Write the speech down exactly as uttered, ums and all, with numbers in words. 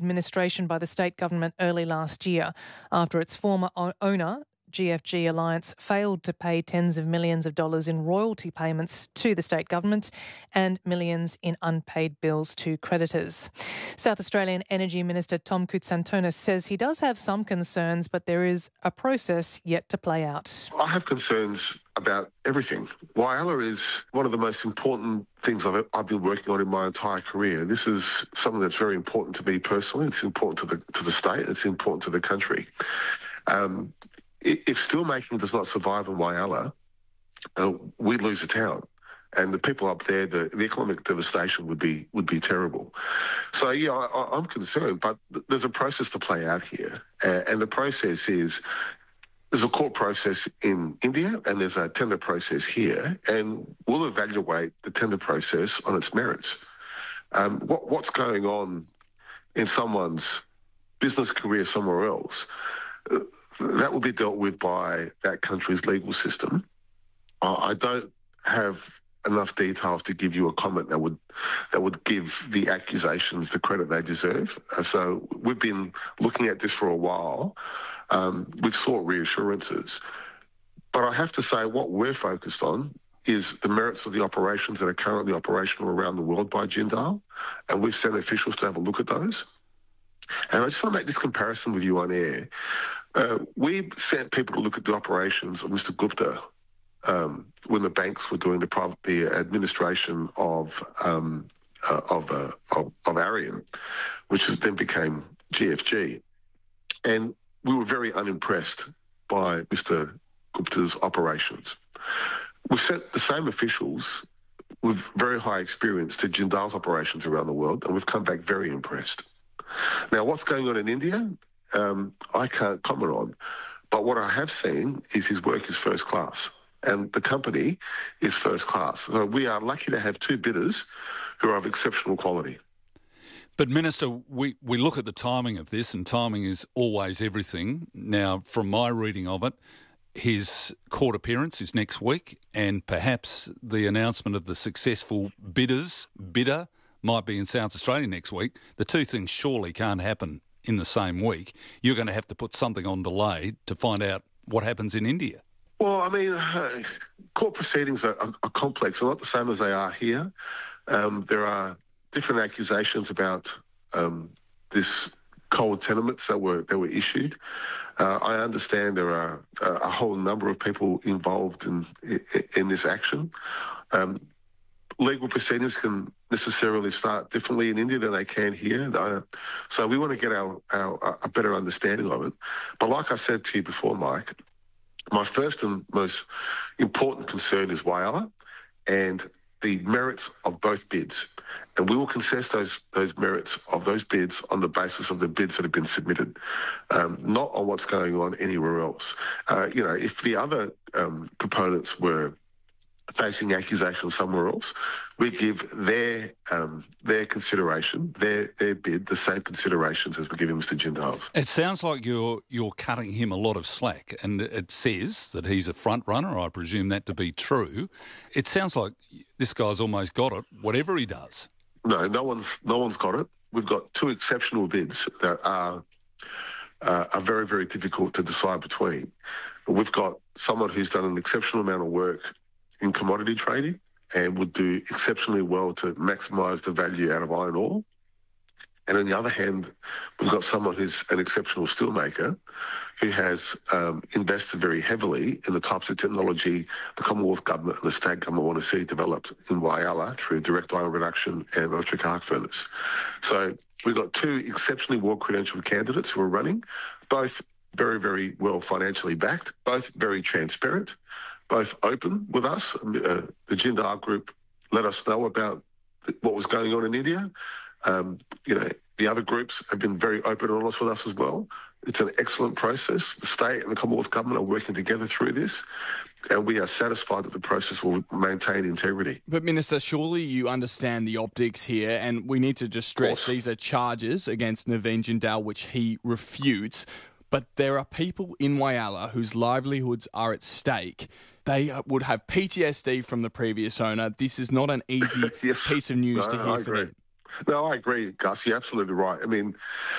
administration by the state government early last year after its former o- owner, G F G Alliance, failed to pay tens of millions of dollars in royalty payments to the state government and millions in unpaid bills to creditors. South Australian Energy Minister Tom Koutsantonis says he does have some concerns, but there is a process yet to play out. I have concerns about everything. Whyalla is one of the most important things I've, I've been working on in my entire career. This is something that's very important to me personally. It's important to the to the state. It's important to the country. Um, if steelmaking does not survive in Whyalla, uh, we lose a town. And the people up there, the, the economic devastation would be would be terrible. So, yeah, I, I'm concerned, but th- there's a process to play out here. Uh, and the process is, there's a court process in India and there's a tender process here, and we'll evaluate the tender process on its merits. Um, what, what's going on in someone's business career somewhere else, uh, that will be dealt with by that country's legal system. Uh, I don't have enough details to give you a comment that would that would give the accusations the credit they deserve. Uh, so we've been looking at this for a while. Um, we've sought reassurances. But I have to say what we're focused on is the merits of the operations that are currently operational around the world by Jindal, and we've sent officials to have a look at those. And I just want to make this comparison with you on air. Uh, we sent people to look at the operations of Mister Gupta um, when the banks were doing the, private, the administration of um, uh, of, uh, of of Arion, which then became G F G. And we were very unimpressed by Mister Gupta's operations. We sent the same officials with very high experience to Jindal's operations around the world, and we've come back very impressed. Now, what's going on in India, um, I can't comment on. But what I have seen is his work is first class, and the company is first class. So we are lucky to have two bidders who are of exceptional quality. But, Minister, we, we look at the timing of this, and timing is always everything. Now, from my reading of it, his court appearance is next week, and perhaps the announcement of the successful bidders, bidder, might be in South Australia next week. The two things surely can't happen in the same week. You're going to have to put something on delay to find out what happens in India. Well, I mean, uh, court proceedings are, are, are complex. They're not the same as they are here. Um, there are different accusations about um, this cold tenements that were that were issued. Uh, I understand there are a, a whole number of people involved in in, in this action. Um, legal proceedings can necessarily start differently in India than they can here. Uh, so we want to get our, our a better understanding of it. But like I said to you before, Mike, my first and most important concern is Whyalla and the merits of both bids. And we will contest those those merits of those bids on the basis of the bids that have been submitted, um, not on what's going on anywhere else. Uh, you know, if the other um, proponents were facing accusations somewhere else, we give their um, their consideration, their their bid, the same considerations as we're giving Mister Jindal. It sounds like you're you're cutting him a lot of slack, and it says that he's a front runner. I presume that to be true. It sounds like this guy's almost got it, whatever he does. No, no one's no one's got it. We've got two exceptional bids that are uh, are very very difficult to decide between. We've got someone who's done an exceptional amount of work in commodity trading and would do exceptionally well to maximise the value out of iron ore. And on the other hand, we've got someone who's an exceptional steelmaker who has um, invested very heavily in the types of technology the Commonwealth Government and the State Government want to see developed in Whyalla through direct iron reduction and electric arc furnace. So we've got two exceptionally well-credentialed candidates who are running, both very, very well financially backed, both very transparent, both open with us. Uh, the Jindal Group let us know about what was going on in India. Um, you know, the other groups have been very open and honest with us as well. It's an excellent process. The state and the Commonwealth Government are working together through this, and we are satisfied that the process will maintain integrity. But, Minister, surely you understand the optics here, and we need to just stress these are charges against Naveen Jindal, which he refutes. But there are people in Whyalla whose livelihoods are at stake. They would have P T S D from the previous owner. This is not an easy yes. piece of news no, to hear I for agree. them. No, I agree, Gus. You're absolutely right. I mean,